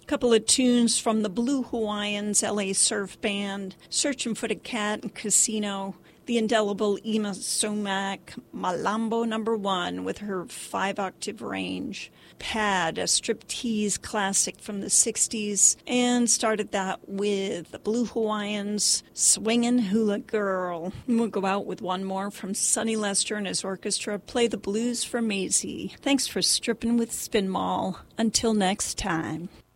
Couple of tunes from the Blue Hawaiians, LA Surf Band, Searching for the Cat and Casino, the indelible Ema Sumac, Malambo No. 1 with her 5-octave range, Pad, a striptease classic from the 60s, and started that with the Blue Hawaiians, Swingin' Hula Girl. And we'll go out with one more from Sonny Lester and his orchestra, Play the Blues for Maisie. Thanks for stripping with Spin Mall. Until next time.